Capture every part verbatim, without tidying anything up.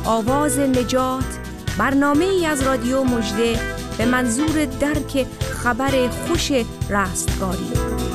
آواز نجات، برنامه ای از رادیو مژده به منظور درک خبر خوش رستگاری.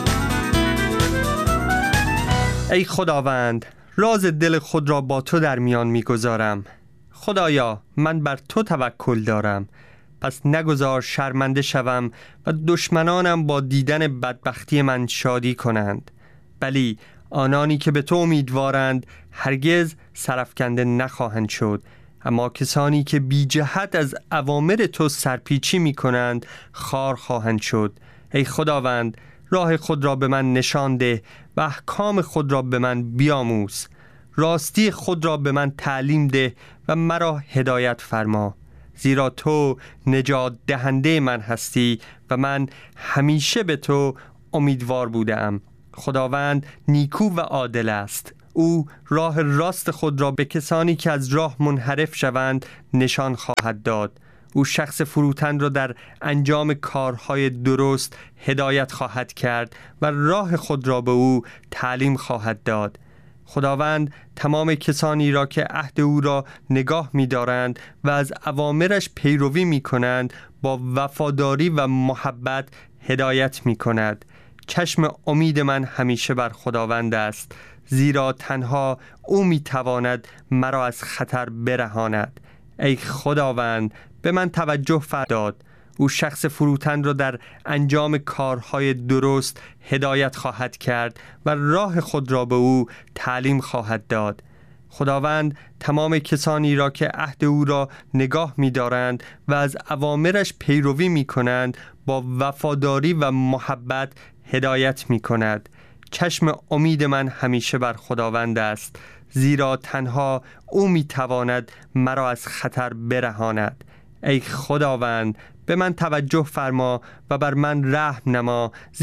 ای خداوند، راز دل خود را با تو در میان میگذارم. خدایا، من بر تو توکل دارم، پس نگذار شرمنده شوم و دشمنانم با دیدن بدبختی من شادی کنند. بلی، آنانی که به تو امیدوارند هرگز سرفکنده نخواهند شد، اما کسانی که بی جهت از اوامر تو سرپیچی می کنند خار خواهند شد. ای خداوند، راه خود را به من نشان ده و احکام خود را به من بیاموز. راستی خود را به من تعلیم ده و مرا هدایت فرما، زیرا تو نجات دهنده من هستی و من همیشه به تو امیدوار بودم. خداوند نیکو و عادل است. او راه راست خود را به کسانی که از راه منحرف شوند نشان خواهد داد. او شخص فروتن را در انجام کارهای درست هدایت خواهد کرد و راه خود را به او تعلیم خواهد داد. خداوند تمام کسانی را که عهد او را نگاه می دارند و از اوامرش پیروی می کنند با وفاداری و محبت هدایت می کند. چشم امید من همیشه بر خداوند است، زیرا تنها او می تواند مرا از خطر برهاند. ای خداوند، به من توجه فرما. او شخص فروتن را در انجام کارهای درست هدایت خواهد کرد و راه خود را به او تعلیم خواهد داد. خداوند تمام کسانی را که عهد او را نگاه می دارند و از اوامرش پیروی می کنند با وفاداری و محبت هدایت می کند. چشم امید من همیشه بر خداوند است، زیرا تنها او می تواند مرا از خطر برهاند. ای خداوند، به من توجه فرما و بر من رحم نما،